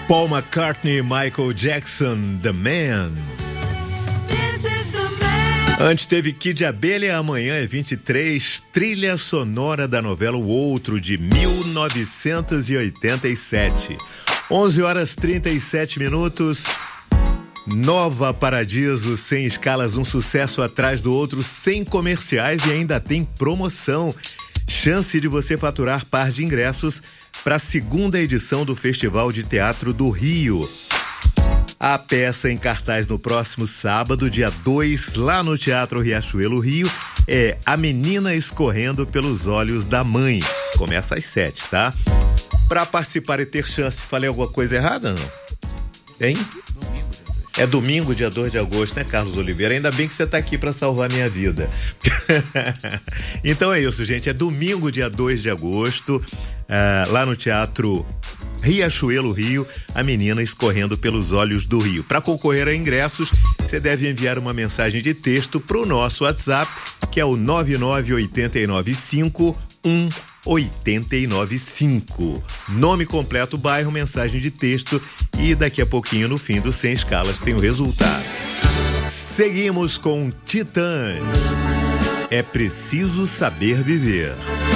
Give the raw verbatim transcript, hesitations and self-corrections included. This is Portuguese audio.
Paul McCartney e Michael Jackson, The Man. Antes teve Kid Abelha, amanhã é vinte e três, trilha sonora da novela O Outro, de mil novecentos e oitenta e sete. onze horas e trinta e sete minutos. Nova Paradiso, sem escalas, um sucesso atrás do outro, sem comerciais e ainda tem promoção. Chance de você faturar par de ingressos para a segunda edição do Festival de Teatro do Rio. A peça em cartaz no próximo sábado, dia dois, lá no Teatro Riachuelo Rio, é A Menina Escorrendo pelos Olhos da Mãe. Começa às sete, tá? Para participar e ter chance, falei alguma coisa errada, não? Hein? É domingo, dia dois de agosto, né, Carlos Oliveira? Ainda bem que você está aqui para salvar minha vida. Então é isso, gente. É domingo, dia dois de agosto, uh, lá no Teatro Riachuelo Rio, A Menina Escorrendo pelos Olhos do Rio. Para concorrer a ingressos, você deve enviar uma mensagem de texto para o nosso WhatsApp, que é o nove nove oito nove cinco um oito nove cinco. Nome completo, bairro, mensagem de texto, e daqui a pouquinho, no fim do Sem Escalas, tem o resultado. Seguimos com Titãs. É preciso saber viver.